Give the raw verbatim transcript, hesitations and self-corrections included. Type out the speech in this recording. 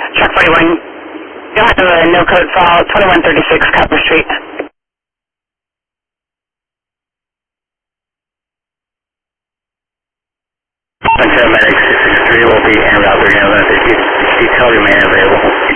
Truck forty-one, you'll have a no code fall, twenty-one thirty-six Copper Street. Paramedics six six three will be en route. We're going to let the detail remain available.